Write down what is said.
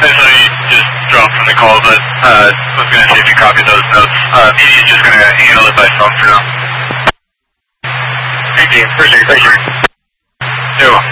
I saw you just dropped from the call, but was going to see if you copied those notes. Media's just going to handle it by phone for now. Thank you. Appreciate it. Thank you. You're welcome.